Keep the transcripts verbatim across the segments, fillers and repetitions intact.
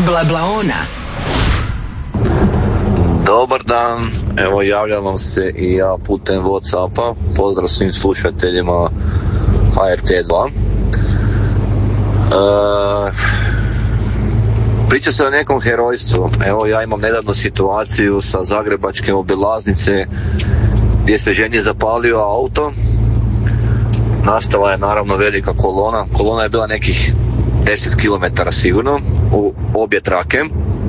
Blablaona. Dobar dan, evo javljam vam se i ja putem Whatsappa. Pozdrav svim slušateljima H R T dva. E, priča se o nekom herojstvu. Evo ja imam nedavno situaciju sa zagrebačke obilaznice gdje se ženi zapalio auto. Nastala je naravno velika kolona. Kolona je bila nekih deset kilometara sigurno u obje trake.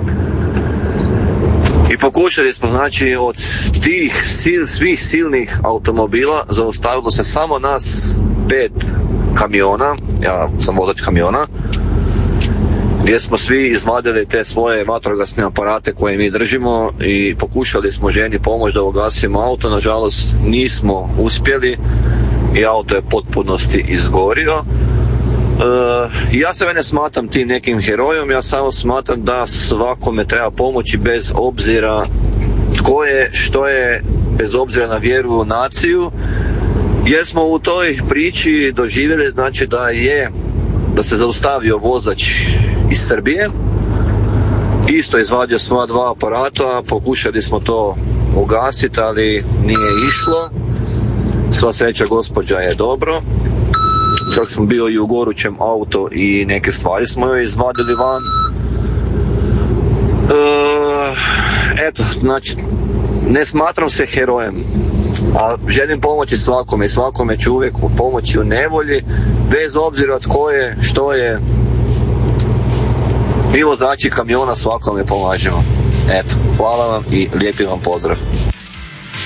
I pokušali smo, znači, od tih sil, svih silnih automobila zaustavilo se samo nas pet kamiona, ja sam vozač kamiona, gdje smo svi izvadili te svoje vatrogasne aparate koje mi držimo i pokušali smo ženi pomoći da ugasimo auto. Nažalost nismo uspjeli i auto je potpunosti izgorio. Uh, ja se ne smatram tim nekim herojom, ja samo smatram da svakome treba pomoći bez obzira tko je, što je, bez obzira na vjeru, naciju, jer smo u toj priči doživjeli, znači, da je da se zaustavio vozač iz Srbije, isto izvadio sva dva aparata, pokušali smo to ugasiti, ali nije išlo. Sva sreća, gospođa je dobro. Čak sam bio i u gorućem auto i neke stvari smo joj izvadili van. E, eto, znači, ne smatram se herojem, a želim pomoći svakome i svakome ću uvijek pomoći u nevolji, bez obzira tko je, što je. Mi vozači kamiona svakome pomažemo. Eto, hvala vam i lijepi vam pozdrav.